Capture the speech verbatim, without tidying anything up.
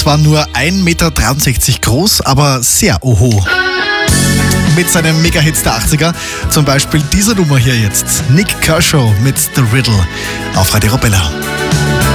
zwar nur ein Meter dreiundsechzig groß, aber sehr oho. Mit seinen Mega-Hits der achtziger, zum Beispiel diese Nummer hier jetzt. Nick Kershaw mit The Riddle auf Radio Arabella.